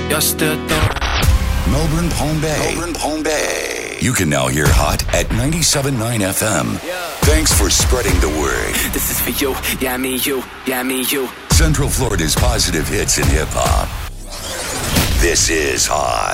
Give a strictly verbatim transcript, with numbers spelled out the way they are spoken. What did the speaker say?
Y'all still don't. Melbourne, Palm Bay. Melbourne, Palm Bay. You can now hear Hot at ninety-seven point nine F M. Yeah. Thanks for spreading the word. This is for you, yeah, me, you, yeah, me, you. Central Florida's positive hits in hip-hop. This is Hot.